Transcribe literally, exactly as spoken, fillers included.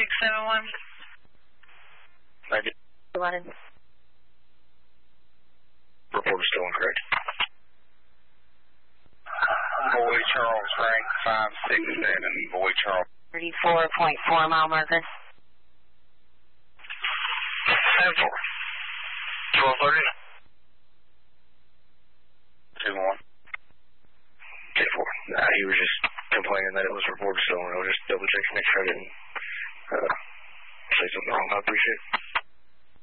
six seven one. Thank you. Wanted. Report is still incorrect. Boy Charles, rank five six seven, Boy Charles. thirty-four point four mile marker. ten four. twelve thirty. two one. ten four. Nah, he was just complaining that it was reported stolen. I was just double checking to make sure I didn't uh, say something wrong. I appreciate it.